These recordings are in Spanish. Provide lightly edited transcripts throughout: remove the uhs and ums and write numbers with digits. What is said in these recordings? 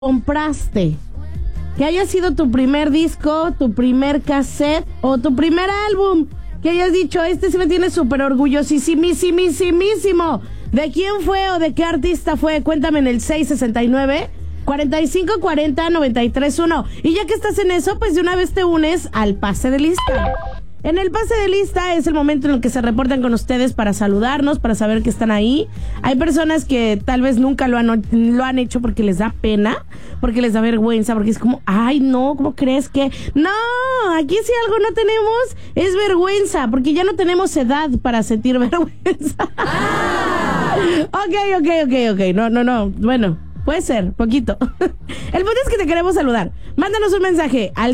compraste, que haya sido tu primer disco, tu primer cassette o tu primer álbum, que hayas dicho, este sí me tiene súper orgullosísimo. ¿De quién fue o de qué artista fue? Cuéntame en el 669-4540-931. Y ya que estás en eso, pues de una vez te unes al pase de lista. En el pase de lista es el momento en el que se reportan con ustedes para saludarnos, para saber que están ahí. Hay personas que tal vez nunca lo han hecho porque les da pena, porque les da vergüenza, porque es como, ay no, ¿cómo crees que? No, aquí si algo no tenemos es vergüenza, porque ya no tenemos edad para sentir vergüenza. Ok, no, bueno, puede ser, poquito. El punto es que te queremos saludar. Mándanos un mensaje al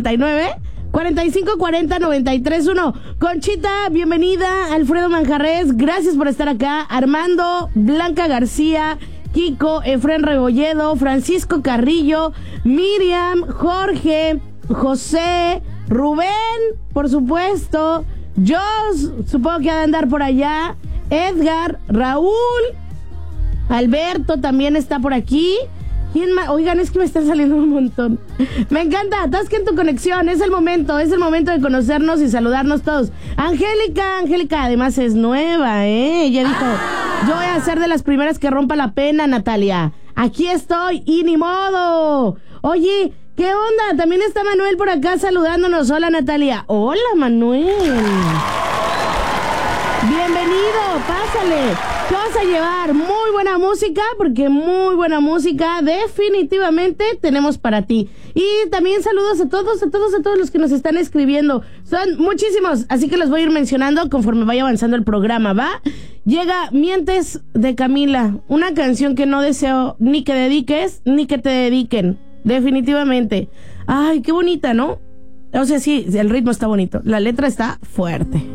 669-4540-931. Conchita, bienvenida. Alfredo Manjarres, gracias por estar acá. Armando, Blanca García, Kiko, Efren Rebolledo, Francisco Carrillo, Miriam, Jorge, José, Rubén, por supuesto, Jos, supongo que ha de andar por allá, Edgar, Raúl, Alberto también está por aquí. ¿Quién más? Oigan, es que me están saliendo un montón. Me encanta, atasquen tu conexión, es el momento de conocernos y saludarnos todos. Angélica, además es nueva, ella dijo, yo voy a ser de las primeras que rompa la pena, Natalia. Aquí estoy, y ni modo. Oye, ¿qué onda? También está Manuel por acá saludándonos. Hola, Natalia. Hola, Manuel. Bienvenido, pásale. ¿Qué vas a llevar? Muy buena música, porque muy buena música definitivamente tenemos para ti. Y también saludos a todos los que nos están escribiendo. Son muchísimos, así que los voy a ir mencionando conforme vaya avanzando el programa, ¿va? Llega Mientes de Camila, una canción que no deseo ni que dediques ni que te dediquen, definitivamente. Ay, qué bonita, ¿no? O sea, sí, el ritmo está bonito, la letra está fuerte.